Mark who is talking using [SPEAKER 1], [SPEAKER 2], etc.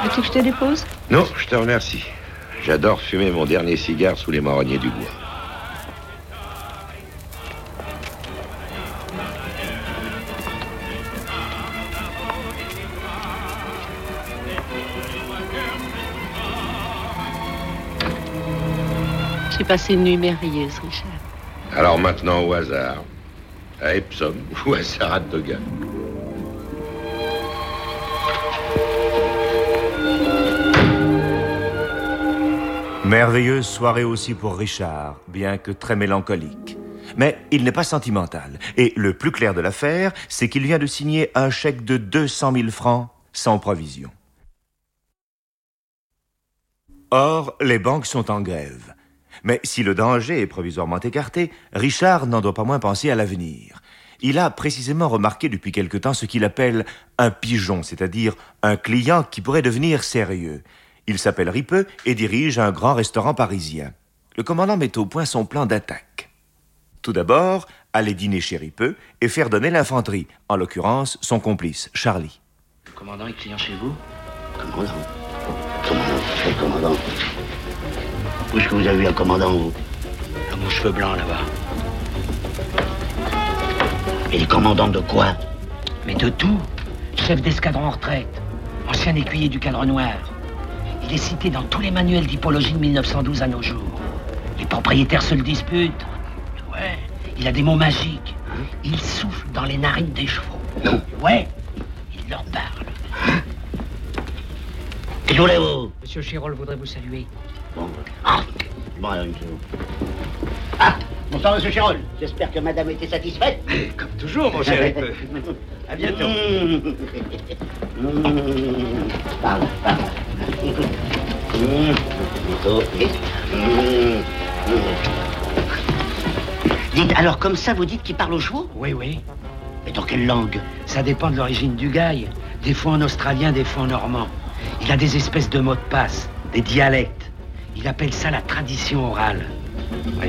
[SPEAKER 1] Veux-tu que je te dépose?
[SPEAKER 2] Non, je te remercie. J'adore fumer mon dernier cigare sous les marronniers du bois.
[SPEAKER 1] J'ai passé une nuit merveilleuse, Richard.
[SPEAKER 2] Alors maintenant, au hasard, à Epsom ou à Saratoga.
[SPEAKER 3] Merveilleuse soirée aussi pour Richard, bien que très mélancolique. Mais il n'est pas sentimental. Et le plus clair de l'affaire, c'est qu'il vient de signer un chèque de 200 000 francs sans provision. Or, les banques sont en grève. Mais si le danger est provisoirement écarté, Richard n'en doit pas moins penser à l'avenir. Il a précisément remarqué depuis quelque temps ce qu'il appelle un pigeon, c'est-à-dire un client qui pourrait devenir sérieux. Il s'appelle Ripeux et dirige un grand restaurant parisien. Le commandant met au point son plan d'attaque. Tout d'abord, aller dîner chez Ripeux et faire donner l'infanterie, en l'occurrence son complice, Charlie.
[SPEAKER 4] Le commandant est client chez vous?
[SPEAKER 5] Commandant? Quel commandant? Où est-ce que vous avez vu un commandant, vous?
[SPEAKER 4] L'homme aux cheveux blancs, là-bas.
[SPEAKER 5] Et les commandants de quoi?
[SPEAKER 4] Mais de tout. Chef d'escadron en retraite. Ancien écuyer du Cadre Noir. Il est cité dans tous les manuels d'hippologie de 1912 à nos jours. Les propriétaires se le disputent. Ouais, il a des mots magiques. Il souffle dans les narines des chevaux.
[SPEAKER 5] Non.
[SPEAKER 4] Ouais, il leur parle.
[SPEAKER 5] Qu'est-ce que vous voulez-vous?
[SPEAKER 4] Monsieur Chirol voudrait vous saluer.
[SPEAKER 5] Bon. Ah, bon, alors, monsieur. Ah, bonsoir, monsieur Chirol. J'espère que madame était satisfaite.
[SPEAKER 4] Comme toujours, mon cher Ripeux. À bientôt.
[SPEAKER 5] Parle. Dites, alors comme ça, vous dites qu'il parle aux chevaux?
[SPEAKER 4] Oui, oui.
[SPEAKER 5] Mais dans quelle langue?
[SPEAKER 4] Ça dépend de l'origine du gaille. Des fois en australien, des fois en normand. Il a des espèces de mots de passe, des dialectes. Il appelle ça la tradition orale.